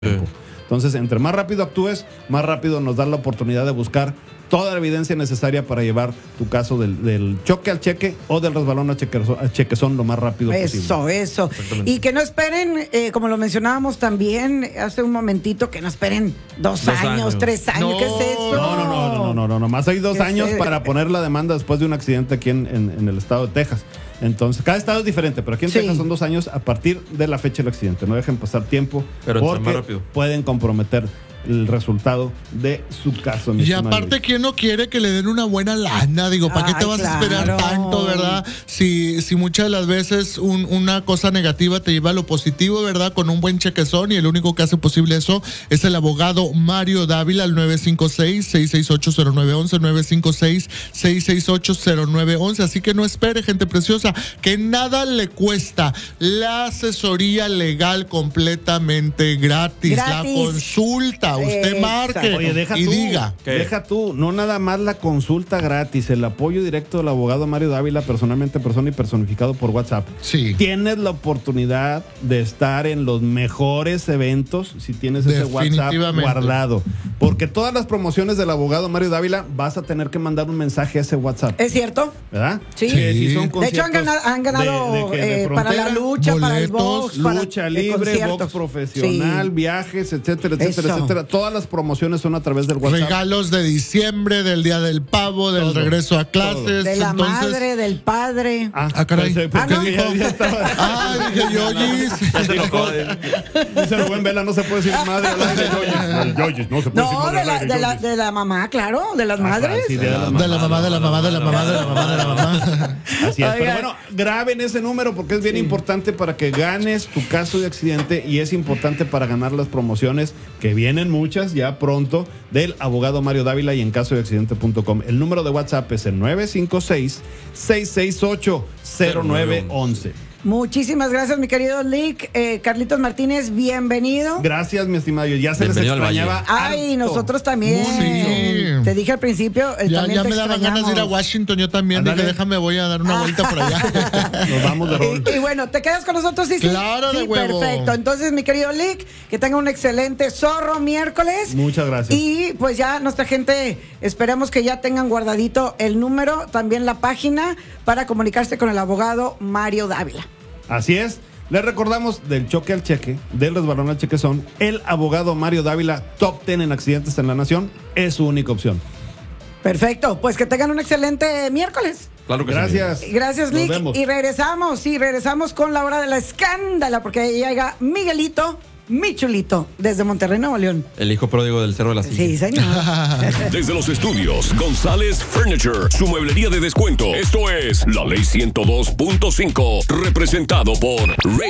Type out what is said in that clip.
Entonces, entre más rápido actúes, más rápido nos da la oportunidad de buscar toda la evidencia necesaria para llevar tu caso del choque al cheque o del resbalón a chequezón lo más rápido posible. Eso. Y que no esperen, como lo mencionábamos también hace un momentito, que no esperen 2 años, 3 años. No. ¿Qué es eso? No, nomás hay 2 años es? para poner la demanda después de un accidente aquí en el estado de Texas. Entonces, cada estado es diferente, pero aquí en Texas son 2 años a partir de la fecha del accidente. No dejen pasar tiempo, pero porque más rápido pueden comprometer el resultado de su caso. Y aparte, ¿quién no quiere que le den una buena lana? Digo, ¿para qué te vas a esperar tanto, verdad? Si muchas de las veces una cosa negativa te lleva a lo positivo, ¿verdad? Con un buen chequezón, y el único que hace posible eso es el abogado Mario Dávila al 956-668-0911, 956-668-0911. Así que no espere, gente preciosa, que nada le cuesta. La asesoría legal completamente gratis. La consulta. Usted marque. Oye, diga. Deja tú, no nada más la consulta gratis, el apoyo directo del abogado Mario Dávila, personalmente persona y personificado por WhatsApp. Sí. Tienes la oportunidad de estar en los mejores eventos si tienes ese WhatsApp guardado. Porque todas las promociones del abogado Mario Dávila vas a tener que mandar un mensaje a ese WhatsApp. ¿Es cierto? ¿Verdad? Sí. Si son de hecho, han ganado de para la lucha, boletos, para el box, lucha libre, box profesional, viajes, etcétera. Todas las promociones son a través del WhatsApp. Regalos de diciembre, del Día del Pavo, del regreso a clases. De la madre, del padre. Caray. ¿Por qué dijo? dije yo, dice el buen Vela, no se puede decir madre al aire, Yoyis. No se puede decir madre al aire, de la mamá, claro, de las madres. Sí, de la mamá. Así es, pero bueno, graben ese número porque es bien importante para que ganes tu caso de accidente, y es importante para ganar las promociones que vienen muchas ya pronto del abogado Mario Dávila y en caso de accidente.com. El número de WhatsApp es el 956-668-0911. Muchísimas gracias, mi querido Lick. Carlitos Martínez, bienvenido. Gracias, mi estimado. Ya se les extrañaba. Ay, nosotros también. Sí. Te dije al principio. Ya me daban ganas de ir a Washington. Yo también. Dije, déjame, voy a dar una vuelta por allá. Nos vamos de rol. Y bueno, ¿te quedas con nosotros? Sí. Claro, de huevo. Perfecto. Entonces, mi querido Lick, que tenga un excelente Zorro miércoles. Muchas gracias. Y pues ya nuestra gente, esperemos que ya tengan guardadito el número, también la página, para comunicarse con el abogado Mario Dávila. Así es. Les recordamos del choque al cheque, del resbalón al chequezón. El abogado Mario Dávila, top 10 en accidentes en la nación, es su única opción. Perfecto, pues que tengan un excelente miércoles. Claro que gracias. sí. Gracias, Lick. Y regresamos con la hora de la escándala, porque ahí llega Miguelito, mi chulito, desde Monterrey, Nuevo León. El hijo pródigo del Cerro de la Silla. Sí, señor. Desde los estudios González Furniture, su mueblería de descuento. Esto es La Ley 102.5, representado por Ray